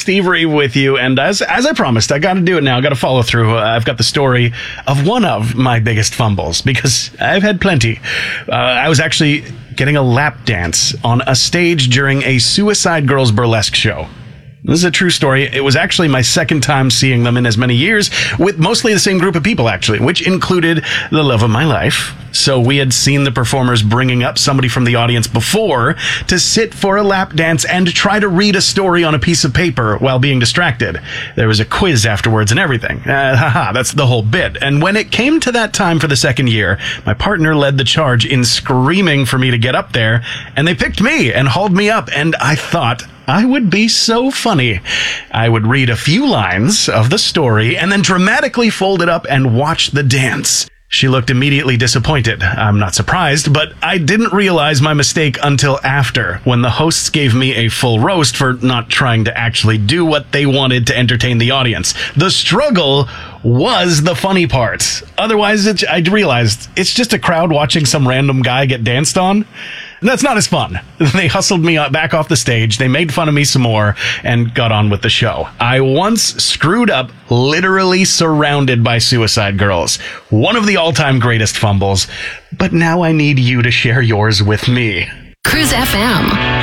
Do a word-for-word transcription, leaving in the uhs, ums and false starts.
Thievery with you. And as as I promised, I got to do it now. I got to follow through. Uh, I've got the story of one of my biggest fumbles because I've had plenty. Uh, I was actually getting a lap dance on a stage during a Suicide Girls burlesque show. This is a true story. It was actually my second time seeing them in as many years, with mostly the same group of people, actually, which included the love of my life. So we had seen the performers bringing up somebody from the audience before to sit for a lap dance and try to read a story on a piece of paper while being distracted. There was a quiz afterwards and everything. Uh, haha, that's the whole bit. And when it came to that time for the second year, my partner led the charge in screaming for me to get up there, and they picked me and hauled me up, and I thought I would be so funny. I would read a few lines of the story and then dramatically fold it up and watch the dance. She looked immediately disappointed. I'm not surprised, but I didn't realize my mistake until after, when the hosts gave me a full roast for not trying to actually do what they wanted to entertain the audience. The struggle was the funny part. Otherwise, it, I realized it's just a crowd watching some random guy get danced on. That's not as fun. They hustled me back off the stage, they made fun of me some more, and got on with the show. I once screwed up, literally surrounded by Suicide Girls. One of the all-time greatest fumbles, but now I need you to share yours with me. Cruise F M.